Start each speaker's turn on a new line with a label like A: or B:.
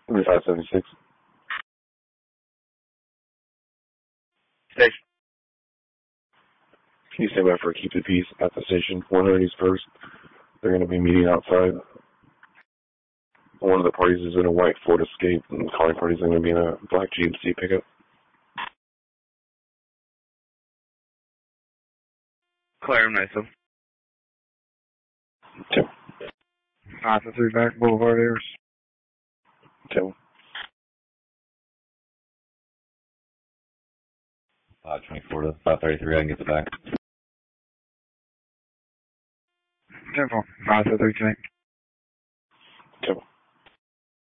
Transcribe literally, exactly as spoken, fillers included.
A: five seventy-six.
B: Station.
A: Can you stand by for a keep the peace at the station? one thirty is first. They're going to be meeting outside. One of the parties is in a white Ford Escape, and the calling party is going to be in a black G M C pickup.
B: Claire Mesa.
A: Two.
B: five oh three back Boulevard Airs.
A: Two.
C: five twenty-four to five thirty-three, I can get the back.
B: ten four. five oh three tank.